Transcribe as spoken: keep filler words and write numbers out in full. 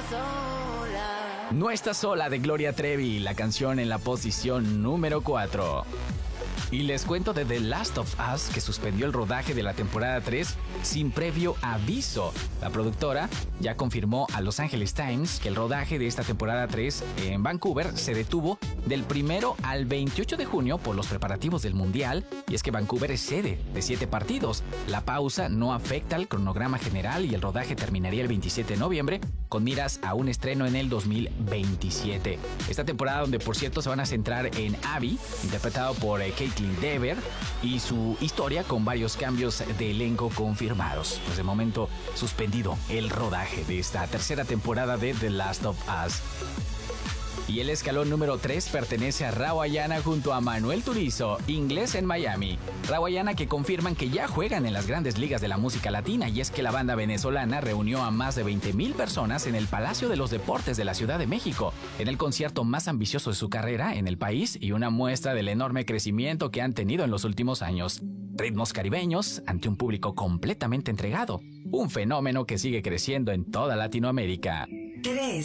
sola. No estás sola de Gloria Trevi, la canción en la posición número cuatro. Y les cuento de The Last of Us, que suspendió el rodaje de la temporada tres sin previo aviso. La productora ya confirmó a Los Angeles Times que el rodaje de esta temporada tres en Vancouver se detuvo del primero al veintiocho de junio por los preparativos del Mundial, y es que Vancouver es sede de siete partidos. La pausa no afecta al cronograma general y el rodaje terminaría el veintisiete de noviembre, con miras a un estreno en el dos mil veintisiete. Esta temporada, donde por cierto se van a centrar en Abby, interpretado por eh, Kaitlyn Dever, y su historia con varios cambios de elenco confirmados. Pues de momento suspendido el rodaje de esta tercera temporada de The Last of Us. Y el escalón número tres pertenece a Rawayana junto a Manuel Turizo, Inglés en Miami. Rawayana, que confirman que ya juegan en las grandes ligas de la música latina, y es que la banda venezolana reunió a más de veinte mil personas en el Palacio de los Deportes de la Ciudad de México, en el concierto más ambicioso de su carrera en el país y una muestra del enorme crecimiento que han tenido en los últimos años. Ritmos caribeños ante un público completamente entregado, un fenómeno que sigue creciendo en toda Latinoamérica. tres.